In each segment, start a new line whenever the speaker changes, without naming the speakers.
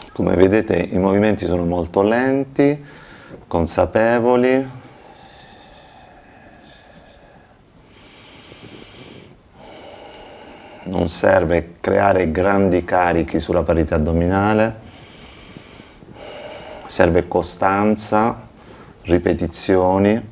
Come vedete i movimenti sono molto lenti, consapevoli. Non serve creare grandi carichi sulla parete addominale, serve costanza, ripetizioni.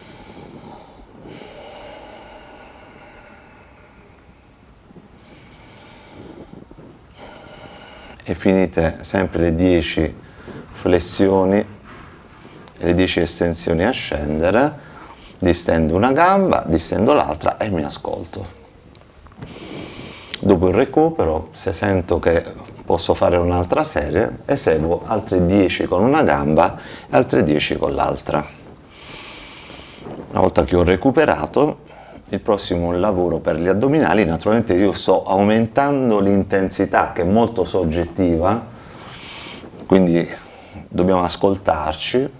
E finite sempre le 10 flessioni e le 10 estensioni a scendere, distendo una gamba, distendo l'altra e mi ascolto. Dopo il recupero, se sento che posso fare un'altra serie, eseguo altre 10 con una gamba e altre 10 con l'altra. Una volta che ho recuperato, il prossimo lavoro per gli addominali, naturalmente io sto aumentando l'intensità che è molto soggettiva, quindi dobbiamo ascoltarci.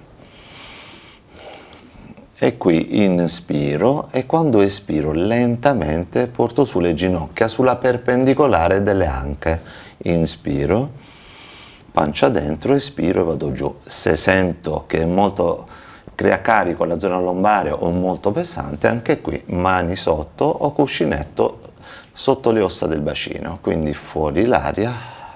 E qui inspiro e quando espiro lentamente porto su le ginocchia sulla perpendicolare delle anche. Inspiro, pancia dentro, espiro e vado giù. Se sento che è molto crea carico alla zona lombare o molto pesante, anche qui mani sotto o cuscinetto sotto le ossa del bacino. Quindi fuori l'aria,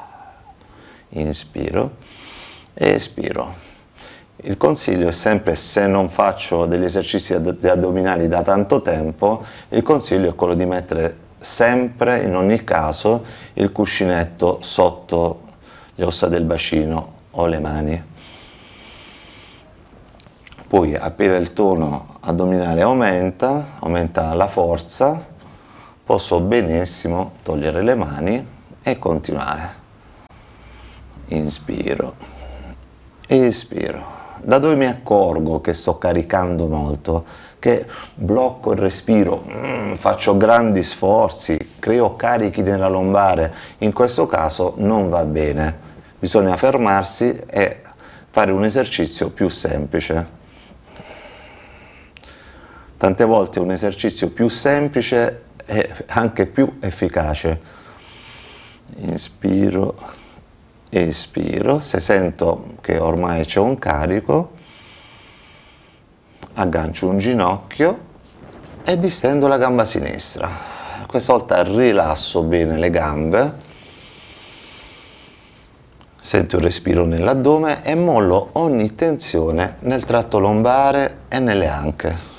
inspiro e espiro. Il consiglio è sempre, se non faccio degli esercizi addominali da tanto tempo, il consiglio è quello di mettere sempre, in ogni caso, il cuscinetto sotto le ossa del bacino o le mani. Poi appena il tono addominale aumenta la forza, posso benissimo togliere le mani e continuare. Inspiro, espiro. Da dove mi accorgo che sto caricando molto, che blocco il respiro, faccio grandi sforzi, creo carichi nella lombare, in questo caso non va bene, bisogna fermarsi e fare un esercizio più semplice. Tante volte un esercizio più semplice è anche più efficace. Inspiro, espiro, se sento che ormai c'è un carico, aggancio un ginocchio e distendo la gamba sinistra. Questa volta rilasso bene le gambe, sento il respiro nell'addome e mollo ogni tensione nel tratto lombare e nelle anche.